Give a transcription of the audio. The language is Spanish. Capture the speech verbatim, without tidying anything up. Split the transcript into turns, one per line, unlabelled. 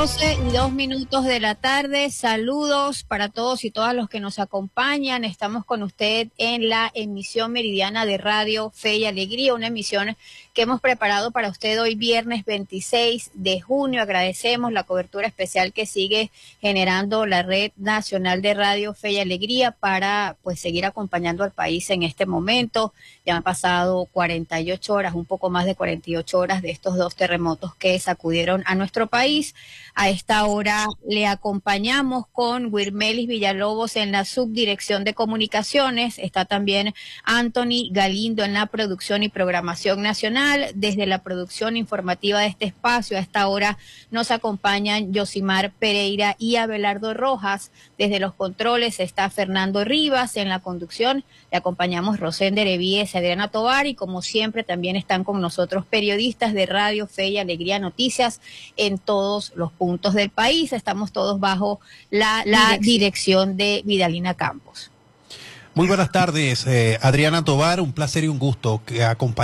doce y dos minutos de la tarde. Saludos para todos y todas los que nos acompañan. Estamos con usted en la emisión meridiana de Radio Fe y Alegría, una emisión que hemos preparado para usted hoy viernes veintiséis de junio. Agradecemos la cobertura especial que sigue generando la Red Nacional de Radio Fe y Alegría para pues seguir acompañando al país en este momento. Ya han pasado cuarenta y ocho horas, un poco más de cuarenta y ocho horas de estos dos terremotos que sacudieron a nuestro país. A esta hora le acompañamos con Wirmelis Villalobos en la subdirección de comunicaciones. Está también Anthony Galindo en la producción y programación nacional. Desde la producción informativa de este espacio a esta hora nos acompañan Yosimar Pereira y Abelardo Rojas. Desde los controles está Fernando Rivas. En la conducción le acompañamos Rosender Evíes y Adriana Tovar, y como siempre también están con nosotros periodistas de Radio Fe y Alegría Noticias en todos los puntos del país. Estamos todos bajo la, la dirección de Vidalina Campos.
Muy buenas tardes, eh, Adriana Tovar, un placer y un gusto que acompañe